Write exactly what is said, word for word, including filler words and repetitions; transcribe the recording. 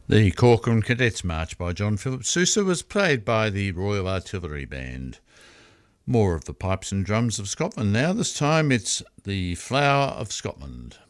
The Corcoran Cadets March by John Philip Sousa was played by the Royal Artillery Band. More of the pipes and drums of Scotland now. This time it's the Flower of Scotland.